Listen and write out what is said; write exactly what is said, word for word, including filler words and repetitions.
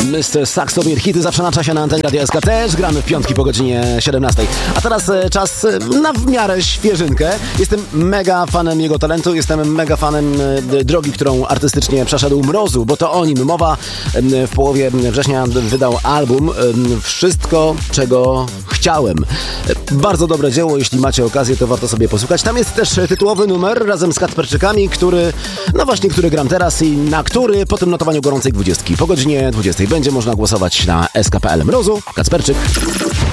mister Saxomir. Hity zawsze na czasie na antenie Radia S K. Też gramy w piątki po godzinie siedemnastej. A teraz czas na w miarę świeżynkę. Jestem mega fanem jego talentu. Jestem mega fanem drogi, którą artystycznie przeszedł Mrozu, bo to o nim mowa. W połowie września wydał album Wszystko, czego chciałem. Bardzo dobre dzieło. Jeśli macie okazję, to warto sobie posłuchać. Tam jest też tytułowy numer razem z Kacperczykami, który, no właśnie, który gram teraz i na który po tym notowaniu gorącej dwudziestki po godzinie dwudziestej będzie można głosować na S K P L. Mrozu, Kacperczyk.